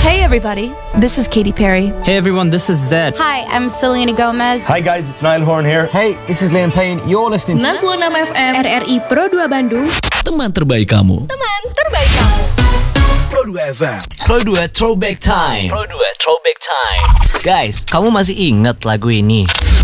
Hey everybody, this is Katy Perry. Hey everyone, this is Zed. Hi, I'm Selena Gomez. Hi guys, it's Niall Horn here. Hey, this is Liam Payne. You're listening to 96 FM RRI Pro 2 Bandung. Teman terbaik kamu. Pro 2 FM. Pro 2 Throwback Time. Guys, kamu masih ingat lagu ini?